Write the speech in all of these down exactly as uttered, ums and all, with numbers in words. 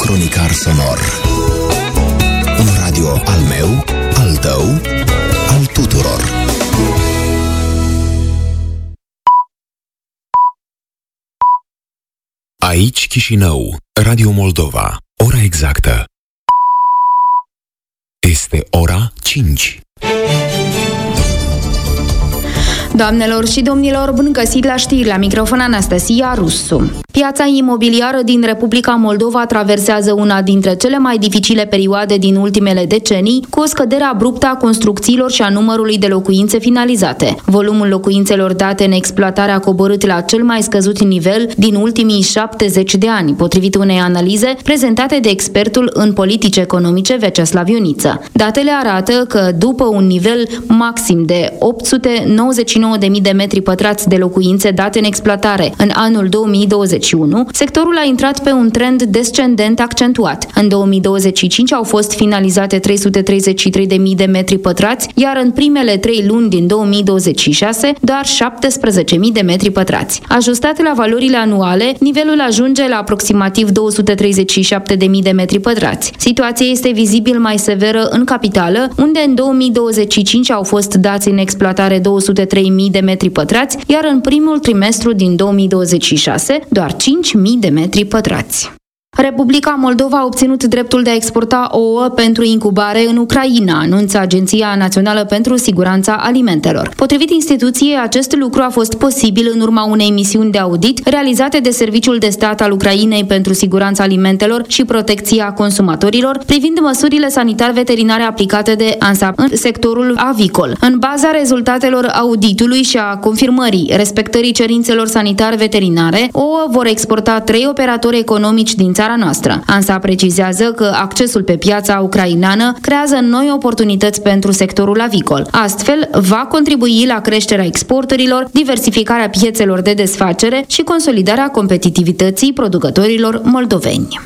cronicar sonor. Un radio al meu, al tău, al tuturor. Aici Chișinău, Radio Moldova. Ora exactă este ora cinci. Doamnelor și domnilor, bun găsit la știri, la microfon Anastasia Rusu. Piața imobiliară din Republica Moldova traversează una dintre cele mai dificile perioade din ultimele decenii, cu o scădere abruptă a construcțiilor și a numărului de locuințe finalizate. Volumul locuințelor date în exploatare a coborât la cel mai scăzut nivel din ultimii șaptezeci de ani, potrivit unei analize prezentate de expertul în politici economice Veceslav Ioniță. Datele arată că după un nivel maxim de opt sute nouăzeci și nouă de mii de metri pătrați de locuințe date în exploatare în anul două mii douăzeci și unu, sectorul a intrat pe un trend descendent accentuat. În două mii douăzeci și cinci au fost finalizate trei sute treizeci și trei de mii de metri pătrați, iar în primele trei luni din două mii douăzeci și șase doar șaptesprezece mii de metri pătrați. Ajustat la valorile anuale, nivelul ajunge la aproximativ două sute treizeci și șapte de mii de metri pătrați. Situația este vizibil mai severă în capitală, unde în două mii douăzeci și cinci au fost dați în exploatare două sute trei mii de metri pătrați, iar în primul trimestru din două mii douăzeci și șase doar cinci mii de metri pătrați. Republica Moldova a obținut dreptul de a exporta ouă pentru incubare în Ucraina, anunță Agenția Națională pentru Siguranța Alimentelor. Potrivit instituției, acest lucru a fost posibil în urma unei misiuni de audit realizate de Serviciul de Stat al Ucrainei pentru Siguranța Alimentelor și Protecția Consumatorilor, privind măsurile sanitar-veterinare aplicate de ANSAP în sectorul avicol. În baza rezultatelor auditului și a confirmării respectării cerințelor sanitar-veterinare, ouă vor exporta trei operatori economici din țara noastră. ANSA precizează că accesul pe piața ucraineană creează noi oportunități pentru sectorul avicol. Astfel, va contribui la creșterea exporturilor, diversificarea piețelor de desfacere și consolidarea competitivității producătorilor moldoveni.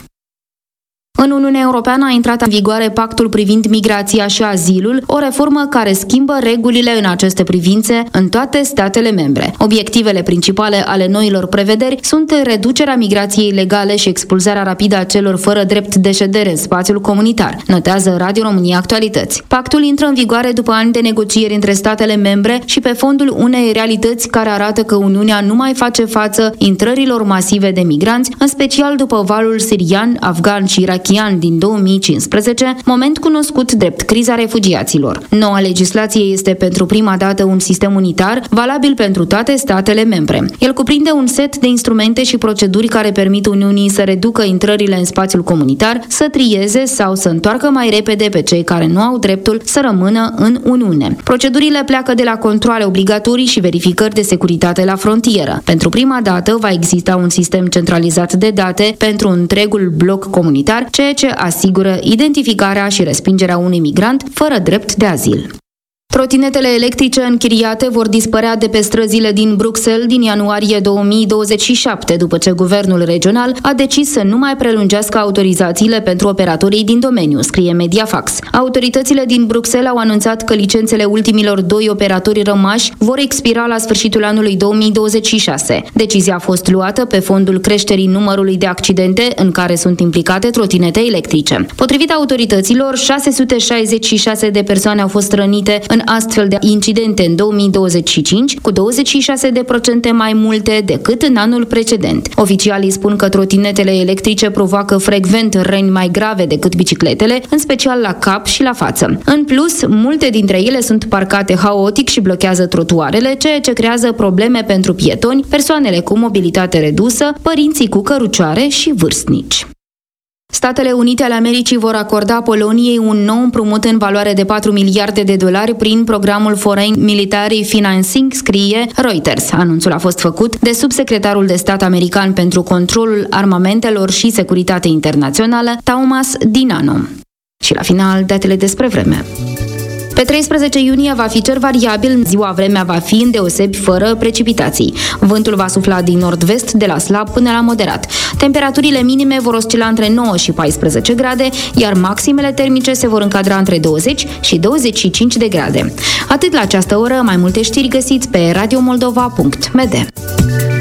În Uniunea Europeană a intrat în vigoare pactul privind migrația și azilul, o reformă care schimbă regulile în aceste privințe în toate statele membre. Obiectivele principale ale noilor prevederi sunt reducerea migrației ilegale și expulzarea rapidă a celor fără drept de ședere în spațiul comunitar, notează Radio România Actualități. Pactul intră în vigoare după ani de negocieri între statele membre și pe fondul unei realități care arată că Uniunea nu mai face față intrărilor masive de migranți, în special după valul sirian, afgan și irachian din două mii cincisprezece, moment cunoscut drept criza refugiaților. Noua legislație este pentru prima dată un sistem unitar, valabil pentru toate statele membre. El cuprinde un set de instrumente și proceduri care permit Uniunii să reducă intrările în spațiul comunitar, să trieze sau să întoarcă mai repede pe cei care nu au dreptul să rămână în Uniune. Procedurile pleacă de la controale obligatorii și verificări de securitate la frontieră. Pentru prima dată va exista un sistem centralizat de date pentru întregul bloc comunitar, ceea ce asigură identificarea și respingerea unui migrant fără drept de azil. Trotinetele electrice închiriate vor dispărea de pe străzile din Bruxelles din ianuarie două mii douăzeci și șapte, după ce guvernul regional a decis să nu mai prelungească autorizațiile pentru operatorii din domeniu, scrie Mediafax. Autoritățile din Bruxelles au anunțat că licențele ultimilor doi operatori rămași vor expira la sfârșitul anului două mii douăzeci și șase. Decizia a fost luată pe fondul creșterii numărului de accidente în care sunt implicate trotinete electrice. Potrivit autorităților, șase sute șaizeci și șase de persoane au fost rănite în astfel de incidente în două mii douăzeci și cinci, cu douăzeci și șase la sută mai multe decât în anul precedent. Oficialii spun că trotinetele electrice provoacă frecvent răni mai grave decât bicicletele, în special la cap și la față. În plus, multe dintre ele sunt parcate haotic și blochează trotuarele, ceea ce creează probleme pentru pietoni, persoanele cu mobilitate redusă, părinții cu cărucioare și vârstnici. Statele Unite ale Americii vor acorda Poloniei un nou împrumut în valoare de patru miliarde de dolari prin programul Foreign Military Financing, scrie Reuters. Anunțul a fost făcut de subsecretarul de stat american pentru controlul armamentelor și securitate internațională, Thomas Dinano. Și la final, datele despre vreme. Pe treisprezece iunie va fi cer variabil, în ziua vremea va fi îndeosebi fără precipitații. Vântul va sufla din nord-vest de la slab până la moderat. Temperaturile minime vor oscila între nouă și paisprezece grade, iar maximele termice se vor încadra între douăzeci și douăzeci și cinci de grade. Atât la această oră, mai multe știri găsiți pe radio moldova punct m d.